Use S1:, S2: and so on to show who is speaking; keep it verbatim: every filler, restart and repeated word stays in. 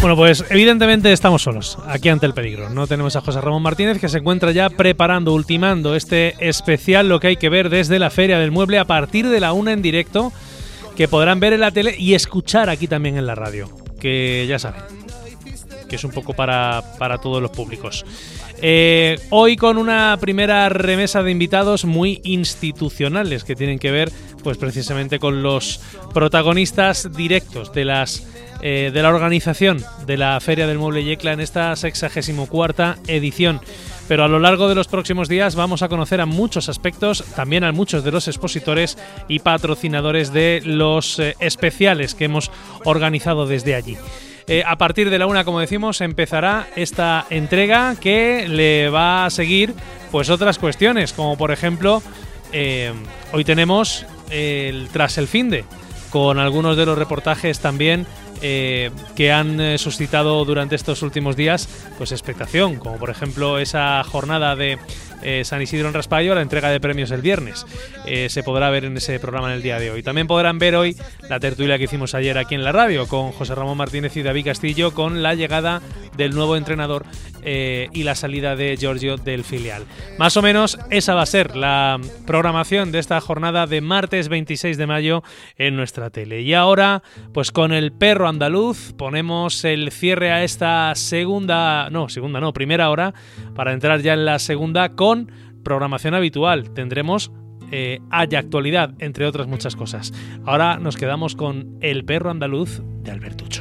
S1: Bueno, pues evidentemente estamos solos aquí ante el peligro. No tenemos a José Ramón Martínez, que se encuentra ya preparando, ultimando este especial, lo que hay que ver desde la Feria del Mueble a partir de la una en directo, que podrán ver en la tele y escuchar aquí también en la radio, que ya saben, que es un poco para, para todos los públicos. Eh, hoy con una primera remesa de invitados muy institucionales que tienen que ver pues precisamente con los protagonistas directos de las eh, de la organización de la Feria del Mueble Yecla en esta sexagésimo cuarta edición. Pero a lo largo de los próximos días vamos a conocer a muchos aspectos, también a muchos de los expositores y patrocinadores de los eh, especiales que hemos organizado desde allí. Eh, a partir de la una, como decimos, empezará esta entrega que le va a seguir pues otras cuestiones, como por ejemplo, eh, hoy tenemos el Tras el Finde, con algunos de los reportajes también eh, que han eh, suscitado durante estos últimos días pues expectación, como por ejemplo esa jornada de eh, San Isidro en Raspallo, la entrega de premios el viernes. Eh, se podrá ver en ese programa en el día de hoy. También podrán ver hoy la tertulia que hicimos ayer aquí en la radio con José Ramón Martínez y David Castillo, con la llegada del nuevo entrenador eh, y la salida de Giorgio del filial. Más o menos esa va a ser la programación de esta jornada de martes veintiséis de mayo en nuestra tele. Y ahora, pues con el perro andaluz, ponemos el cierre a esta segunda, no, segunda no, primera hora, para entrar ya en la segunda con programación habitual. Tendremos eh, Haya Actualidad, entre otras muchas cosas. Ahora nos quedamos con el perro andaluz de Albertucho.